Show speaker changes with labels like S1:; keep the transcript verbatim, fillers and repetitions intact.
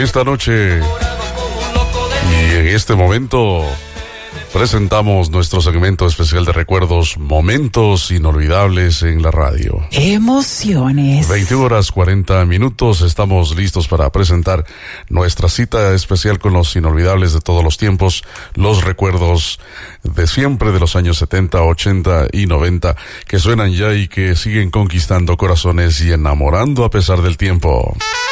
S1: Esta noche y en este momento presentamos nuestro segmento especial de recuerdos, momentos inolvidables en la radio.
S2: Emociones.
S1: veinte horas cuarenta minutos, estamos listos para presentar nuestra cita especial con los inolvidables de todos los tiempos, los recuerdos de siempre de los años setenta, ochenta y noventa que suenan ya y que siguen conquistando corazones y enamorando a pesar del tiempo.